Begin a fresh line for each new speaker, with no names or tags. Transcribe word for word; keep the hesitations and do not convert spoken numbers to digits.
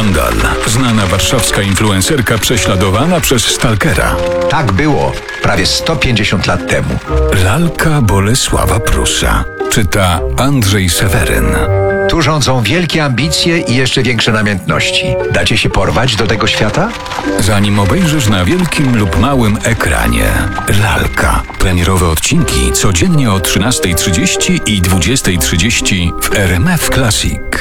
skandal. Znana warszawska influencerka prześladowana przez stalkera.
Tak było prawie sto pięćdziesiąt lat temu.
Lalka Bolesława Prusa. Czyta Andrzej Seweryn.
Tu rządzą wielkie ambicje i jeszcze większe namiętności. Dacie się porwać do tego świata?
Zanim obejrzysz na wielkim lub małym ekranie. Lalka. Premierowe odcinki codziennie o trzynastej trzydzieści i dwudziestej trzydzieści w R M F Classic.